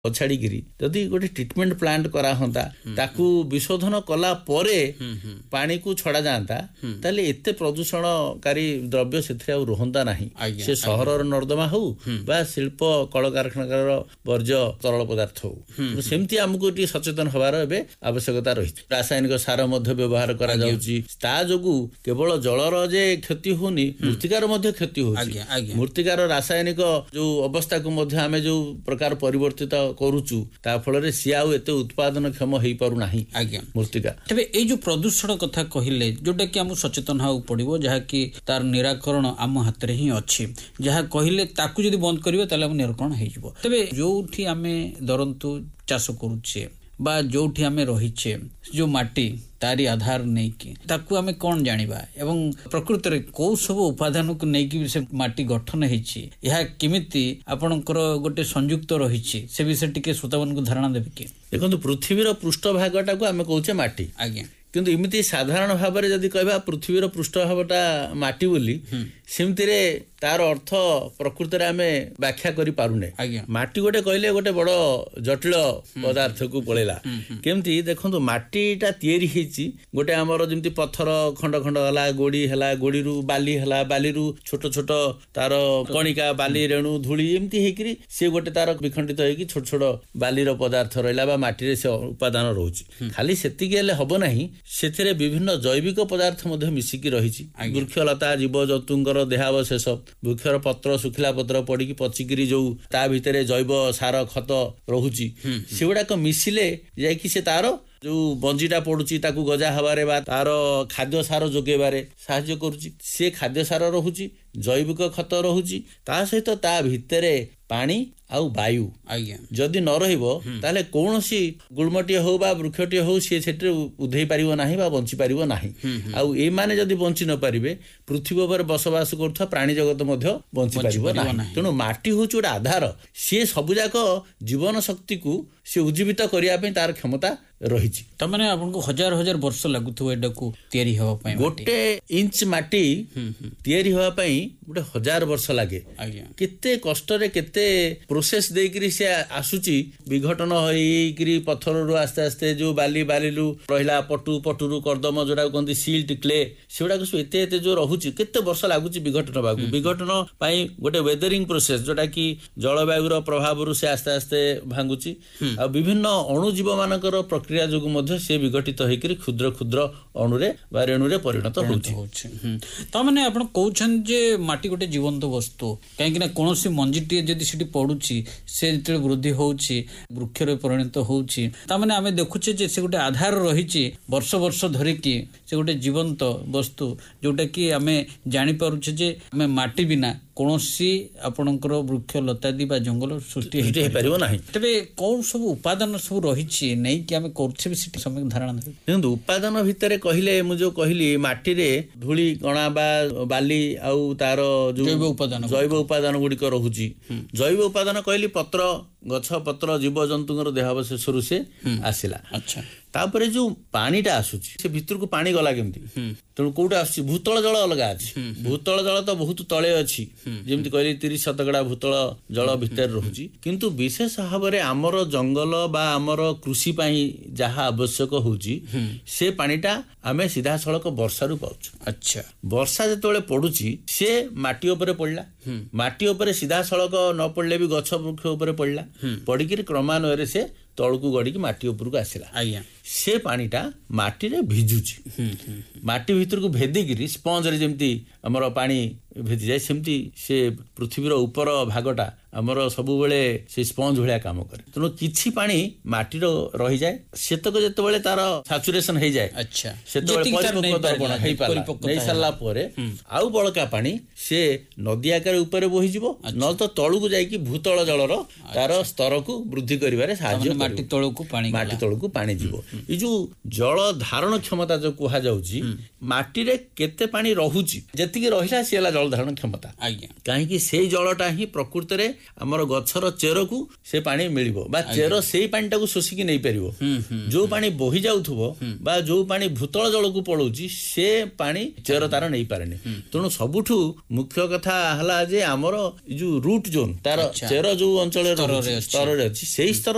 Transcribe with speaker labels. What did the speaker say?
Speaker 1: ଛାଡ଼ିକିରି ଯଦି ଗୋଟେ ଟ୍ରିଟମେଣ୍ଟ ପ୍ଲାଣ୍ଟ କରାହନ୍ତା ତାକୁ ବିଶୋଧନ କଲା ପରେ ପାଣିକୁ ଛଡ଼ା ଯାଆନ୍ତା ତାହେଲେ ଏତେ ପ୍ରଦୂଷଣକାରୀ ଦ୍ରବ୍ୟ ସେଥିରେ ଆଉ ରୁହନ୍ତା ନାହିଁ। ସେ ସହରର ନର୍ଦ୍ଦମା ହଉ ବା ଶିଳ୍ପ କଳକାରଖାନାର ବର୍ଜ୍ୟ ତରଳ ପଦାର୍ଥ ହଉ, ସେମିତି ଆମକୁ ଟିକେ ସଚେତନ ହେବାର ଏବେ ଆବଶ୍ୟକତା ରହିଛି। ରାସାୟନିକ ସାର ମଧ୍ୟ ବ୍ୟବହାର କରାଯାଉଛି, ତା ଯୋଗୁଁ କେବଳ ଜଳର ଯେ କ୍ଷତି ହଉନି, ମୃତ୍ତିକାର ମଧ୍ୟ କ୍ଷତି ହଉଛି। ମୃତ୍ତିକାର ରାସାୟନିକ ଯୋଉ ଅବସ୍ଥାକୁ ମଧ୍ୟ ଆମେ ଯୋଉ ପ୍ରକାର ପରିବର୍ତ୍ତିତ କରୁଛୁ, ତା ଫଳରେ ସିଏ ଆଉ ଏତେ ଉତ୍ପାଦନକ୍ଷମ ହେଇପାରୁନାହିଁ ମୃତ୍ତିକା।
Speaker 2: ତେବେ ଏଇ ଯୋଉ ପ୍ରଦୂଷଣ କଥା କହିଲେ, ଯୋଉଟା କି ଆମକୁ ସଚେତନ ହେବାକୁ ପଡିବ, ଯାହାକି ତାର ନିରାକରଣ ଆମ ହାତରେ ହିଁ ଅଛି। ଯାହା କହିଲେ ତାକୁ ଯଦି ବନ୍ଦ କରିବା ତାହେଲେ ଆମ ନିରାକରଣ ହେଇଯିବ। ତେବେ ଯୋଉଠି ଆମେ ଧରନ୍ତୁ ଚାଷ କରୁଛେ ବା ଯୋଉଠି ଆମେ ରହିଛେ, ଯୋଉ ମାଟି ତାରି ଆଧାର ନେଇକି ତାକୁ ଆମେ କଣ ଜାଣିବା ଏବଂ ପ୍ରକୃତରେ କୋଉ ସବୁ ଉପାଦାନକୁ ନେଇକି ସେ ମାଟି ଗଠନ ହେଇଛି, ଏହା କେମିତି ଆପଣଙ୍କର ଗୋଟେ ସଂଯୁକ୍ତ ରହିଛି, ସେ ବିଷୟରେ ଟିକେ ଶ୍ରୋତାମାନଙ୍କୁ ଧାରଣା ଦେବେ କି?
Speaker 1: ଦେଖନ୍ତୁ, ପୃଥିବୀର ପୃଷ୍ଠଭାଗଟାକୁ ଆମେ କହୁଛେ ମାଟି, କିନ୍ତୁ ଏମିତି ସାଧାରଣ ଭାବରେ ଯଦି କହିବା ପୃଥିବୀର ପୃଷ୍ଠଭାଗଟା ମାଟି ବୋଲି, ସେମିତିରେ ତାର ଅର୍ଥ ପ୍ରକୃତରେ ଆମେ ବ୍ୟାଖ୍ୟା କରିପାରୁନେ। ମାଟି ଗୋଟେ କହିଲେ ଗୋଟେ ବଡ ଜଟିଳ ପଦାର୍ଥକୁ ପଳେଇଲା। କେମିତି ଦେଖନ୍ତୁ, ମାଟିଟା ତିଆରି ହେଇଛି ଗୋଟେ ଆମର ଯେମିତି ପଥର ଖଣ୍ଡ ଖଣ୍ଡ ହେଲା, ଗୋଡି ହେଲା, ଗୋଡିରୁ ବାଲି ହେଲା, ବାଲିରୁ ଛୋଟ ଛୋଟ ତାର କଣିକା, ବାଲି ରେଣୁ, ଧୂଳି, ଏମିତି ହେଇକିରି ସେ ଗୋଟେ ତାର ବିଖଣ୍ଡିତ ହେଇକି ଛୋଟ ଛୋଟ ବାଲିର ପଦାର୍ଥ ରହିଲା ବା ମାଟିରେ ସେ ଉପାଦାନ ରହୁଛି। ଖାଲି ସେତିକି ହେଲେ ହବ ନାହିଁ, ସେଥିରେ ବିଭିନ୍ନ ଜୈବିକ ପଦାର୍ଥ ମଧ୍ୟ ମିଶିକି ରହିଛି। ବୃକ୍ଷଲତା, ଜୀବଜନ୍ତୁଙ୍କର ଦେହାବଶେଷ, ବୃକ୍ଷର ପତ୍ର, ଶୁଖିଲା ପତ୍ର ପଡିକି ପଚିକିରି ଯୋଉ ତା ଭିତରେ ଜୈବ ସାର ଖତ ରହୁଛି, ସେଗୁଡାକ ମିଶିଲେ ଯାଇକି ସେ ତାର ଯୋଉ ବଞ୍ଜିଟା ପଡୁଛି ତାକୁ ଗଜା ହବାରେ ବା ତାର ଖାଦ୍ୟ ସାର ଯୋଗେଇବାରେ ସାହାଯ୍ୟ କରୁଛି। ସେ ଖାଦ୍ୟ ସାର ରହୁଛି, ଜୈବିକ ଖତ ରହୁଛି, ତା ସହିତ ତା ଭିତରେ ପାଣି ଆଉ ବାୟୁ ଯଦି ନ ରହିବ ତାହେଲେ କୌଣସି ଗୁଳ୍ମଟିଏ ହଉ ବା ବୃକ୍ଷଟିଏ ହଉ ସିଏ ସେଠିରେ ଉଧେଇ ପାରିବ ନାହିଁ ବା ବଞ୍ଚି ପାରିବ ନାହିଁ। ଆଉ ଏମାନେ ଯଦି ବଞ୍ଚି ନ ପାରିବେ, ପୃଥିବୀ ଉପରେ ବସବାସ କରୁଥିବା ପ୍ରାଣୀ ଜଗତ ମଧ୍ୟ ବଞ୍ଚି ପାରିବ ନାହିଁ। ତେଣୁ ମାଟି ହଉଛି ଗୋଟେ ଆଧାର, ସିଏ ସବୁଯାକ ଜୀବନ ଶକ୍ତିକୁ ସେ ଉଜ୍ଜୀବିତ କରିବା ପାଇଁ ତାର କ୍ଷମତା ରହିଛି।
Speaker 2: ତାମାନେ ଆପଣଙ୍କୁ ହଜାର ହଜାର ବର୍ଷ ଲାଗୁଥିବ ଏଟାକୁ ତିଆରି ହେବା ପାଇଁ।
Speaker 1: ଗୋଟେ ଇଞ୍ଚ ମାଟି ତିଆରି ହେବା ପାଇଁ ଗୋଟେ 1000 ବର୍ଷ ଲାଗେ। କେତେ କଷ୍ଟରେ କେତେ ପ୍ରୋସେସ ଦେଇକିରି ସେ ଆସୁଛି, ବିଘଟନ ହେଇକିରି ପଥରରୁ ଆସ୍ତେ ଆସ୍ତେ ଯୋଉ ବାଲିରୁ ରହିଲା ପଟୁରୁ କର୍ଦ୍ଦମ ଯୋଉଟା କହନ୍ତି ସିଲ୍ଟ, କ୍ଲେ, ସେଗୁଡାକ ସବୁ ଏତେ ଏତେ ଯୋଉ ରହୁଛି, କେତେ ବର୍ଷ ଲାଗୁଛି ବିଘଟନ ହେବାକୁ। ବିଘଟନ ପାଇଁ ଗୋଟେ ୱେଦରିଂ ପ୍ରୋସେସ, ଯୋଉଟା କି ଜଳବାୟୁର ପ୍ରଭାବରୁ ସେ ଆସ୍ତେ ଆସ୍ତେ ଭାଙ୍ଗୁଛି। ଆଉ ବିଭିନ୍ନ ଅଣୁଜୀବ ମାନଙ୍କର ପ୍ରକ୍ରିୟା ଯୋଗୁଁ ମଧ୍ୟ ସେ ବିଘଟିତ ହେଇକିରି କ୍ଷୁଦ୍ର କ୍ଷୁଦ୍ର ଅଣୁରେ ବା ରେଣୁରେ ପରିଣତ ହଉଛି।
Speaker 2: ତାମାନେ ଆପଣ କହୁଛନ୍ତି ଯେ ମାଟି ଗୋଟେ ଜୀବନ୍ତ ବସ୍ତୁ, କାହିଁକି ନା କୌଣସି ମଞ୍ଜିଟିଏ ଯଦି ସେଠି ପଡୁଛି, ସେ ଯେତେବେଳେ ବୃଦ୍ଧି ହଉଛି, ବୃକ୍ଷରେ ପରିଣତ ହଉଛି, ତାମାନେ ଆମେ ଦେଖୁଛେ ଯେ ସେ ଗୋଟେ ଆଧାର ରହିଛି ବର୍ଷ ବର୍ଷ ଧରିକି। ସେ ଗୋଟେ ଜୀବନ୍ତ ବସ୍ତୁ, ଯୋଉଟା କି ଆମେ ଜାଣିପାରୁଛେ ଯେ ଆମେ ମାଟି ବିନା କୌଣସି ଆପଣଙ୍କର ବୃକ୍ଷ ଲତାଦି ବା ଜଙ୍ଗଲ ସୃଷ୍ଟି ହେଇପାରିବ ନାହିଁ। ତେବେ କୌଣ ସବୁ ଉପାଦାନ ସବୁ ରହିଛି ନେଇକି ଆମେ କରୁଛେ, ସେଠି ସମୟ ଧାରଣା ଦେବେ।
Speaker 1: ଦେଖନ୍ତୁ, ଉପାଦାନ ଭିତରେ କହିଲେ ମୁଁ ଯୋଉ କହିଲି ମାଟିରେ ଧୂଳି କଣା ବା ବାଲି ଆଉ ତାର ଯୋଉ ଜୈବ ଉପାଦାନ ଗୁଡିକ ରହୁଛି। ଜୈବ ଉପାଦାନ କହିଲି ପତ୍ର, ଗଛ ପତ୍ର, ଜୀବଜନ୍ତୁଙ୍କର ଦେହାବଶେଷରୁ ସେ ଆସିଲା। ତାପରେ ଯୋଉ ପାଣିଟା ଆସୁଛି, ସେ ଭିତରକୁ ପାଣି ଗଲା କେମିତି? ତେଣୁ କୋଉଟା ଆସୁଛି? ଭୂତଳ ଜଳ ଅଲଗା ଅଛି। ଭୂତଳ ଜଳ ତ ବହୁତ ତଳେ ଅଛି, ଯେମିତି କହିଲି 30% ଭୂତଳ ଜଳ ଭିତରେ ରହୁଛି। କିନ୍ତୁ ବିଶେଷ ଭାବରେ ଆମର ଜଙ୍ଗଲ ବା ଆମର କୃଷି ପାଇଁ ଯାହା ଆବଶ୍ୟକ ହଉଛି, ସେ ପାଣିଟା ଆମେ ସିଧାସଳଖ ବର୍ଷାରୁ ପାଉଛୁ। ବର୍ଷା ଯେତେବେଳେ ପଡୁଛି, ସେ ମାଟି ଉପରେ ପଡିଲା, ମାଟି ଉପରେ ସିଧାସଳଖ ନ ପଡିଲେ ବି ଗଛ ବୃକ୍ଷ ଉପରେ ପଡିଲା, ପଡିକିରି କ୍ରମାନ୍ୱୟରେ ସେ ତଳକୁ ଗଡିକି ମାଟି ଉପରକୁ ଆସିଲା। ସେ ପାଣିଟା ମାଟିରେ ଭିଜୁଛି, ମାଟି ଭିତରକୁ ଭେଦିକିରି ସ୍ପଞ୍ଜରେ ଯେମିତି ଆମର ପାଣି ଭେଦିଯାଏ, ସେମିତି ସେ ପୃଥିବୀର ଉପର ଭାଗଟା ଆମର ସବୁବେଳେ ସେ ସ୍ପଞ୍ଜ ଭଳିଆ କାମ କରେ। ତେଣୁ କିଛି ପାଣି ମାଟିର ରହିଯାଏ, ସେତକ ଯେତେବେଳେ ତାର ସାଚୁରେସନ ହେଇଯାଏ, ସେତେବେଳେ ନେଇ ସାରିଲା ପରେ ଆଉ ବଳକା ପାଣି ସେ ନଦୀ ଆକାରରେ ଉପରେ ବୋହିଯିବ, ନହେଲେ ତ ତଳକୁ ଯାଇକି ଭୂତଳ ଜଳର ତାର ସ୍ତରକୁ ବୃଦ୍ଧି କରିବାରେ ସାହାଯ୍ୟ,
Speaker 2: ମାଟି ତଳକୁ
Speaker 1: ପାଣି ଯିବ। ଏଇ ଯୋଉ ଜଳ ଧାରଣ କ୍ଷମତା ଯୋଉ କୁହାଯାଉଛି, ମାଟିରେ କେତେ ପାଣି ରହୁଛି, ଯେତିକି ରହିଲା ସେ ହେଲା ଜଳ ଧାରଣ କ୍ଷମତା। କାହିଁକି? ସେଇ ଜଳଟା ହିଁ ପ୍ରକୃତରେ ଆମର ଗଛର ଚେରକୁ ସେ ପାଣି ମିଳିବ ବା ଚେର ସେଇ ପାଣିଟାକୁ ଶୋଷିକି ନେଇପାରିବ। ଯୋଉ ପାଣି ବୋହି ଯାଉଥିବ ବା ଯୋଉ ପାଣି ଭୂତଳ ଜଳକୁ ପଳଉଛି, ସେ ପାଣି ଚେର ତାର ନେଇପାରେନି। ତେଣୁ ସବୁଠୁ ମୁଖ୍ୟ କଥା ହେଲା ଯେ ଆମର ଯୋଉ ରୁଟ୍ ଜୋନ୍, ତାର ଚେର ଯୋଉ ଅଞ୍ଚଳରେ ସ୍ତରରେ ଅଛି, ସେଇ ସ୍ତର